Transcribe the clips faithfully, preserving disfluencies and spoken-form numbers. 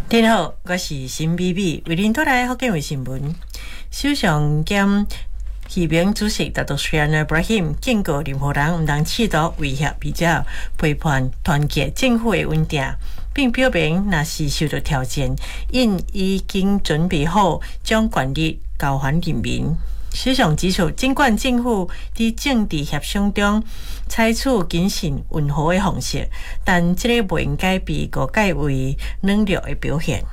您好，我是新美美，为您带来福建卫新闻。首相兼移民主席达杜斯安布拉欣警告任何人唔当企图威胁或者背叛团结政府的稳定，并表明若是受到挑战，因已经准备好将权力交还人民。首相指出，尽管政府在政治协商中采取谨慎温和的方式，但这个不应该被误解为软弱的表现。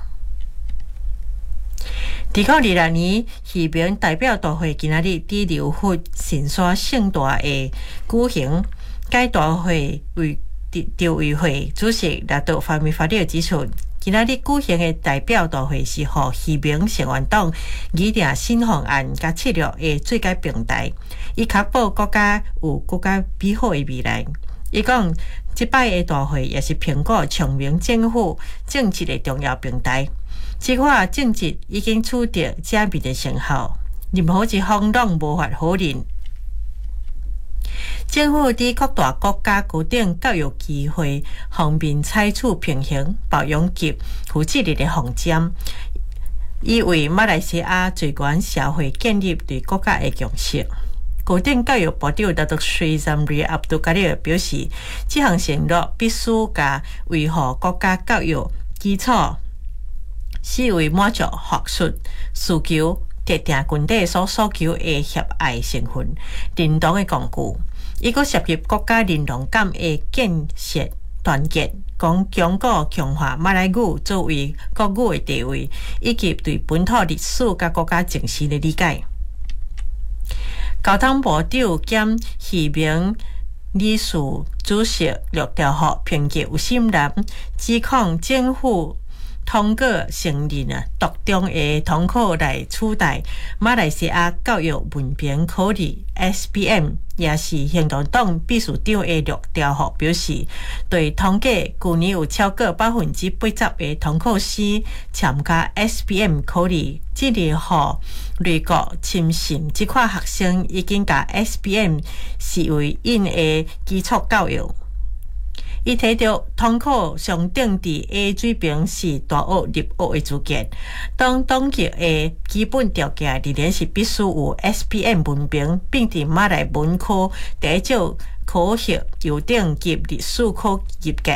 二零二六年移民代表大会今仔日伫流佛神山盛大的举行。该大会为筹委会主席拿督范美法律指出，今仔日举行的代表大会是互移民成员党拟定新方案甲策略的最佳平台，以确保国家有更加美好的未来。伊讲，即摆的大会也是评估长明政府政治的重要平台。即款政治已经取得正面的成效，任何一方拢无法否认。政府伫各大国家高等教育机会方面采取平衡、包容及负责任的方针，以为马来西亚最悬社会建立对国家的共识。高等教育部长拿督斯赞瑞阿卜杜加里表示，这项承诺必须甲维护国家教育基础，是为满足学术需求、特定群体所诉求的协爱成分、认同的工具。伊阁涉及国家认同感的建设、团结、讲强固强化马来语作为国语的地位，以及对本土历史甲国家情绪的理解。交通部长兼移民理事主席陆兆福评价有心人，指控政府通过承认啊独中的统考来取代马来西亚教育文凭考试 S P M， 也是行动党秘书长的陆兆福表示，对统计去年有超过百分之八十的统考师参加 S P M 考试，致力予内国深信这款学生已经把 S P M 视为因的基础教育。伊提到统考上等伫 A 水平是大学入学的资格，当当局的基本条件仍然是必须有 S P M 文凭，并伫马来文科第一招科学优等及历史科及格。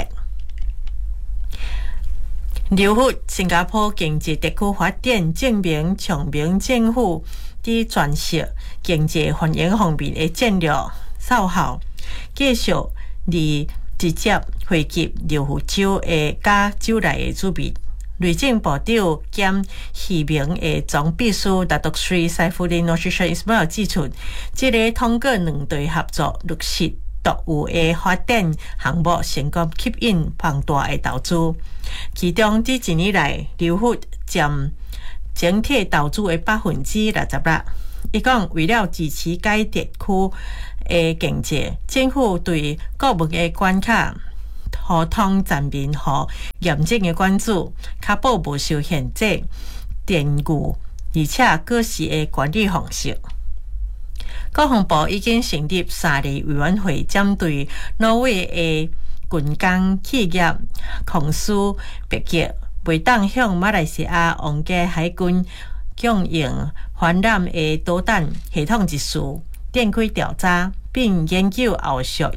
流佛新加坡经济特区发展证明，长明政府伫全市经济繁荣方面的战略奏效，继续伫直接惠及流佛州的甲州内的子民。内政部长兼移民的总秘书拿督斯塞夫林诺什伊斯马尔指出，这个通过两队合作落实独有的发展项目，成功吸引庞大的投资。其中，这一年来，流佛占整体投资的百分之六十六。伊讲，为了支持该地区的经济，政府对各门的关卡互通全面和严正的关注，确保无受限制、颠固而且果实的管理方式。国防部已经成立三个委员会，针对挪威的军工企业控诉别击，未当向马来西亚皇家海军供应反染的导弹系统一事，展开调查，并研究后续